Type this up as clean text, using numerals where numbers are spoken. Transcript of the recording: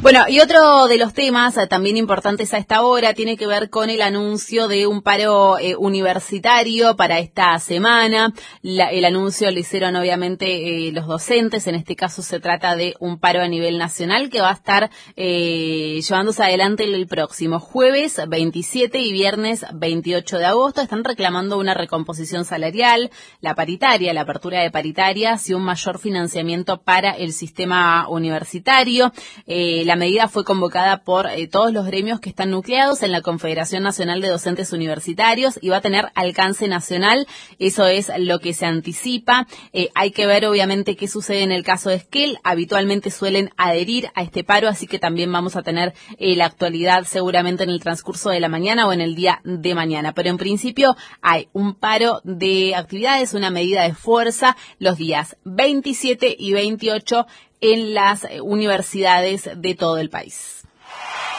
Bueno, y otro de los temas también importantes a esta hora tiene que ver con el anuncio de un paro universitario para esta semana. El anuncio lo hicieron obviamente los docentes, en este caso se trata de un paro a nivel nacional que va a estar llevándose adelante el próximo jueves 27 y viernes 28 de agosto. Están reclamando una recomposición salarial, la paritaria, la apertura de paritarias y un mayor financiamiento para el sistema universitario. La medida fue convocada por todos los gremios que están nucleados en la Confederación Nacional de Docentes Universitarios y va a tener alcance nacional. Eso es lo que se anticipa. Hay que ver obviamente qué sucede en el caso de Esquel. Habitualmente suelen adherir a este paro, así que también vamos a tener la actualidad seguramente en el transcurso de la mañana o en el día de mañana. Pero en principio hay un paro de actividades, una medida de fuerza los días 27 y 28 en las universidades de todo el país.